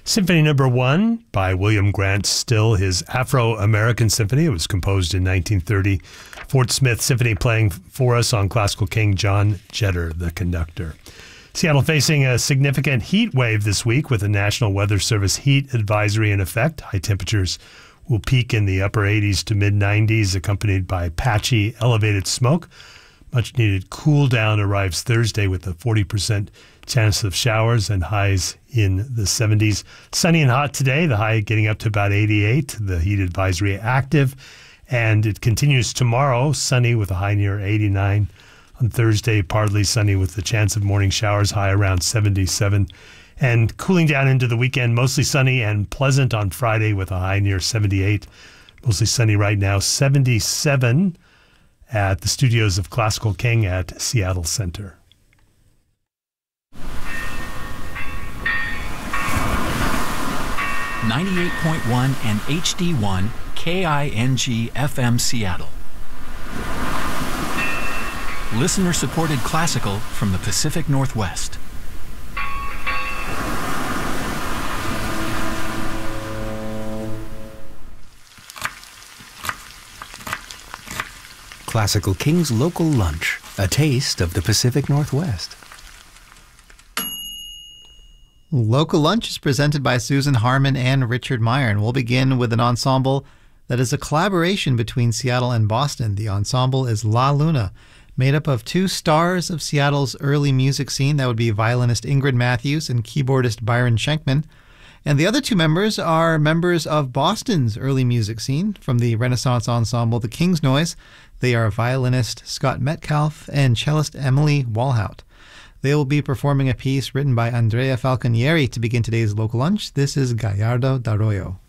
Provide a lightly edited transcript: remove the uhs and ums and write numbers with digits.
Symphony Number 1 by William Grant Still, his Afro-American Symphony. It was composed in 1930. Fort Smith Symphony playing for us on Classical King, John Jetter, the conductor. Seattle facing a significant heat wave this week with a National Weather Service heat advisory in effect. High temperatures will peak in the upper 80s to mid-90s, accompanied by patchy, elevated smoke. Much needed cool down arrives Thursday with a 40% chance of showers and highs in the 70s. Sunny and hot today, the high getting up to about 88. The heat advisory active, and it continues tomorrow, sunny with a high near 89. On Thursday, partly sunny with the chance of morning showers, high around 77. And cooling down into the weekend, mostly sunny and pleasant on Friday with a high near 78. Mostly sunny right now, 77 at the studios of Classical King at Seattle Center. .1 and HD1 KING FM Seattle. Listener-supported classical from the Pacific Northwest. Classical King's Local Lunch, a taste of the Pacific Northwest. Local Lunch is presented by Susan Harmon and Richard Meyer, and we'll begin with an ensemble that is a collaboration between Seattle and Boston. The ensemble is La Luna, made up of two stars of Seattle's early music scene. That would be violinist Ingrid Matthews and keyboardist Byron Schenkman. And the other two members are members of Boston's early music scene from the Renaissance ensemble The King's Noise. They are violinist Scott Metcalf and cellist Emily Walhout. They will be performing a piece written by Andrea Falconieri to begin today's Local Lunch. This is Gallardo d'Arroyo.